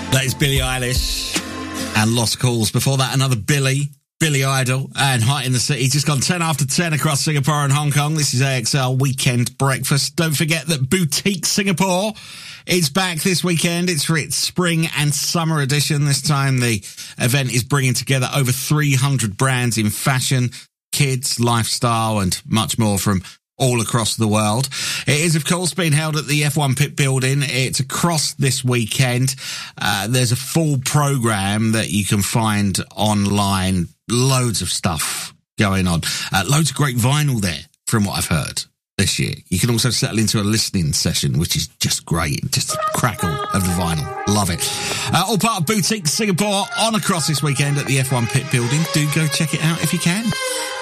That is Billie Eilish and Lost Calls. Before that, another Billy Idol and Height in the City. Just gone 10 after 10 across Singapore and Hong Kong. This is AXL Weekend Breakfast. Don't forget that Boutique Singapore is back this weekend. It's for its spring and summer edition. This time the event is bringing together over 300 brands in fashion, kids, lifestyle and much more from all across the world. It is, of course, being held at the F1 Pit Building. It's across this weekend. There's a full programme that you can find online. Loads of stuff going on. Loads of great vinyl there, from what I've heard this year. You can also settle into a listening session, which is just great. Just a crackle of the vinyl. Love it. All part of Boutique Singapore on across this weekend at the F1 Pit Building. Do go check it out if you can.